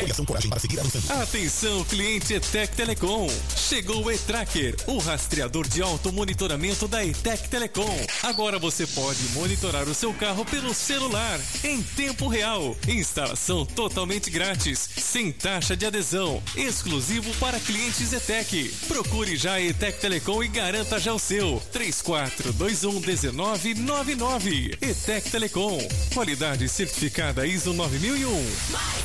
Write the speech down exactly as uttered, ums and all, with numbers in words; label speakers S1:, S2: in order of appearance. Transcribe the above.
S1: Coligação Coragem para seguir avançando.
S2: Atenção, cliente ETEC Telecom. Chegou o E-Tracker, o rastreador de auto-monitoramento da ETEC Telecom. Agora você pode monitorar o seu carro pelo celular, em tempo real. Instalação totalmente grátis, sem taxa de adesão, exclusivo para clientes ETEC. Procure já a ETEC Telecom e garanta já o seu. três quatro dois um um nove nove nove. ETEC Telecom, qualidade certificada I S O nove mil e um.